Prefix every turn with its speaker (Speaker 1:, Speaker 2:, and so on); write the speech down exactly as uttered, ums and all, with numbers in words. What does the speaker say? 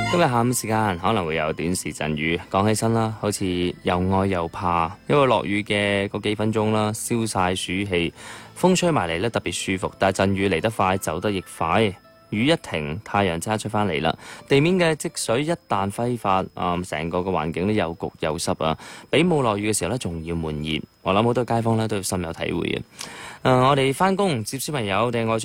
Speaker 1: 今日下午時間可能會有短時陣雨，講起身啦，好似又愛又怕，因為落雨嘅嗰幾分鐘啦，消晒暑氣，風吹埋嚟咧特別舒服，但係陣雨嚟得快，走得亦快。雨一停，太陽即刻出翻嚟啦。地面嘅積水一旦揮發，啊、嗯，成個嘅環境都又焗又濕啊，比冇落雨嘅時候咧仲要悶熱。我諗好多街坊咧都要深有體會嘅。誒、呃，我哋翻工接小朋友定係外出